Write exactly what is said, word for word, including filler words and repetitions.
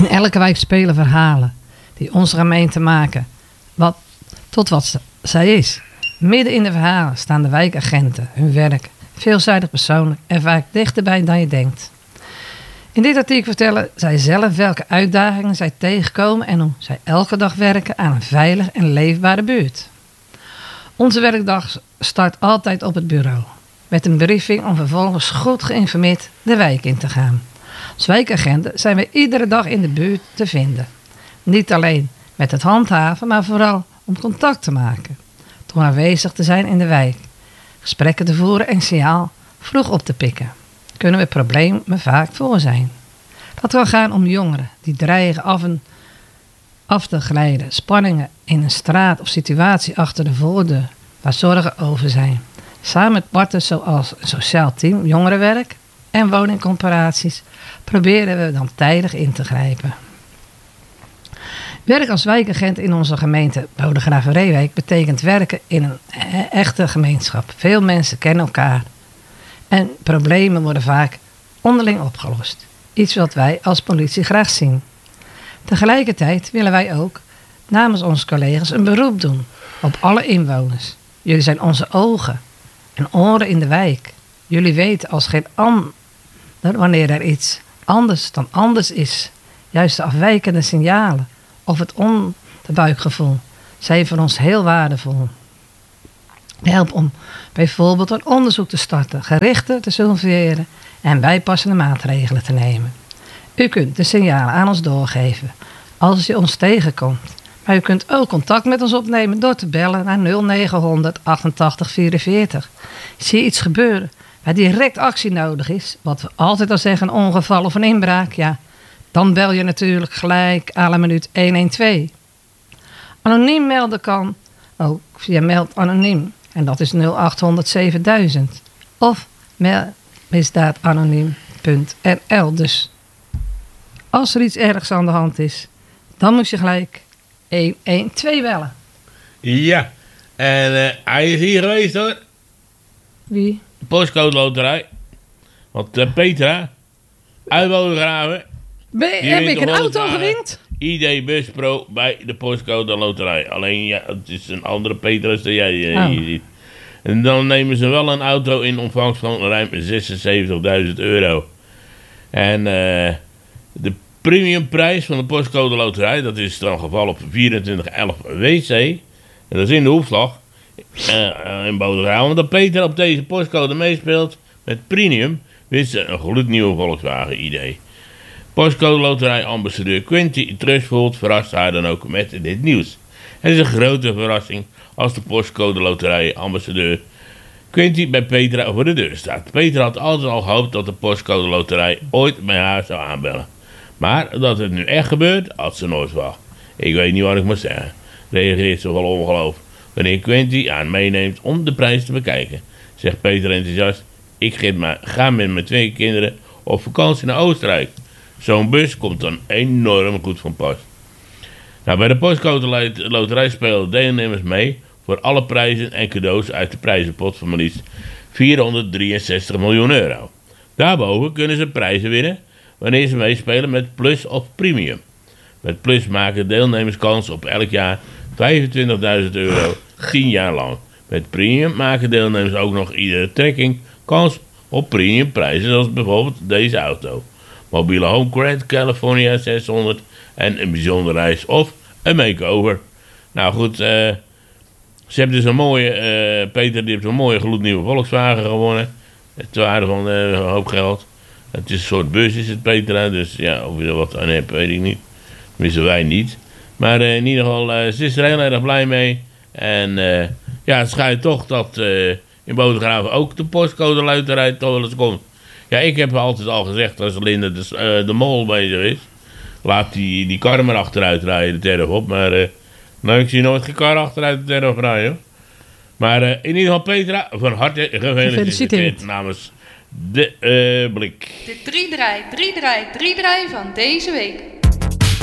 In elke wijk spelen verhalen die onze gemeente maken wat, tot wat ze, zij is. Midden in de verhalen staan de wijkagenten, hun werk, veelzijdig persoonlijk en vaak dichterbij dan je denkt. In dit artikel vertellen zij zelf welke uitdagingen zij tegenkomen en hoe zij elke dag werken aan een veilig en leefbare buurt. Onze werkdag start altijd op het bureau, met een briefing om vervolgens goed geïnformeerd de wijk in te gaan. Als wijkagenten zijn we iedere dag in de buurt te vinden. Niet alleen met het handhaven, maar vooral om contact te maken. Door aanwezig te zijn in de wijk, gesprekken te voeren en signaal vroeg op te pikken. Kunnen we problemen vaak voor zijn. Dat kan gaan om jongeren die dreigen af, en, af te glijden, spanningen in een straat of situatie achter de voordeur, waar zorgen over zijn. Samen met partners zoals een sociaal team, jongerenwerk en woningcorporaties proberen we dan tijdig in te grijpen. Werk als wijkagent in onze gemeente Bodegraven-Reewijk betekent werken in een echte gemeenschap. Veel mensen kennen elkaar en problemen worden vaak onderling opgelost. Iets wat wij als politie graag zien. Tegelijkertijd willen wij ook namens onze collega's een beroep doen op alle inwoners. Jullie zijn onze ogen en oren in de wijk. Jullie weten als geen ander wanneer er iets anders dan anders is. Juist de afwijkende signalen of het onderbuikgevoel zijn voor ons heel waardevol. Help om bijvoorbeeld een onderzoek te starten, gerichter te surveilleren en bijpassende maatregelen te nemen. U kunt de signalen aan ons doorgeven als u ons tegenkomt. Maar u kunt ook contact met ons opnemen door te bellen naar nul negen achtentachtig vierenveertig. Zie je iets gebeuren waar direct actie nodig is, wat we altijd al zeggen, een ongeval of een inbraak, ja, dan bel je natuurlijk gelijk à la minuut honderdtwaalf. Anoniem melden kan ook via Meld Anoniem en dat is nul achthonderd zevenduizend of misdaadanoniem punt n l. Dus als er iets ergs aan de hand is, dan moet je gelijk honderdtwaalf bellen. Ja, en uh, hij is hier geweest hoor. Wie? De postcode loterij. Want uh, Petra, uit Bodegraven. Ben, heb ik een auto gewinkt? I D Bus Pro bij de postcode loterij. Alleen ja, het is een andere Petra dan jij uh, oh. hier ziet. En dan nemen ze wel een auto in ontvangst van ruim zesenzeventigduizend euro. En uh, de premiumprijs van de postcode loterij, dat is dan geval op vierentwintig elf W C. En dat is in de Hoefslag. Uh, in Bodegraven. Dat Peter op deze postcode meespeelt met premium, wist ze een gloednieuwe Volkswagen I D. Postcode loterij ambassadeur Quinty Trustvold verrast haar dan ook met dit nieuws. Het is een grote verrassing als de postcode loterij ambassadeur Quinty bij Petra voor de deur staat. Petra had altijd al gehoopt dat de postcode loterij ooit bij haar zou aanbellen. Maar dat het nu echt gebeurt, had ze nooit verwacht. Ik weet niet wat ik moet zeggen. Reageert ze wel ongeloof wanneer Quinty aan meeneemt om de prijs te bekijken. Zegt Peter enthousiast, ik ga, maar, ga met mijn twee kinderen op vakantie naar Oostenrijk. Zo'n bus komt dan enorm goed van pas. Nou, bij de postcode loterij spelen deelnemers mee voor alle prijzen en cadeaus uit de prijzenpot van maar liefst vierhonderddrieënzestig miljoen euro. Daarboven kunnen ze prijzen winnen wanneer ze meespelen met Plus of Premium. Met Plus maken deelnemers kans op elk jaar vijfentwintigduizend euro, tien jaar lang. Met Premium maken deelnemers ook nog iedere trekking kans op premium prijzen, zoals bijvoorbeeld deze auto. Mobiele Home Grand California zeshonderd en een bijzondere reis of een makeover. Nou goed, uh, ze hebben dus een mooie, uh, Peter die heeft een mooie gloednieuwe Volkswagen gewonnen. Het waarde van uh, een hoop geld. Het is een soort bus is het Petra, dus ja, of je er wat aan hebt weet ik niet. Missen wij niet. Maar uh, in ieder geval, uh, ze is er heel erg blij mee. En uh, ja, het schijnt toch dat uh, in Bodegraven ook de postcode loterij toch wel eens komt. Ja, ik heb altijd al gezegd, als Linde de, uh, de mol bezig is, laat die, die kar maar achteruit rijden, de terf op. Maar uh, nou, ik zie nooit geen kar achteruit de terf rijden. Hoor. Maar uh, in ieder geval, Petra, van harte gefeliciteerd namens de uh, Blik. De drie draai, drie draai, drie draai van deze week.